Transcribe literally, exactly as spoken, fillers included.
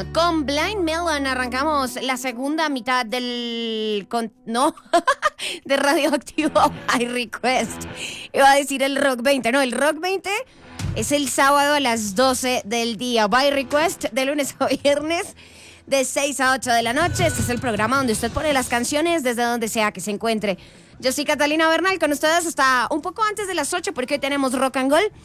Con Blind Melon arrancamos la segunda mitad del... Con, no, de Radioactivo by Request. Iba a decir el Rock veinte. No, el Rock veinte es el sábado a las doce del día. By Request, de lunes a viernes, de seis a ocho de la noche. Este es el programa donde usted pone las canciones desde donde sea que se encuentre. Yo soy Catalina Bernal, con ustedes hasta un poco antes de las ocho, porque hoy tenemos Rock and Gold.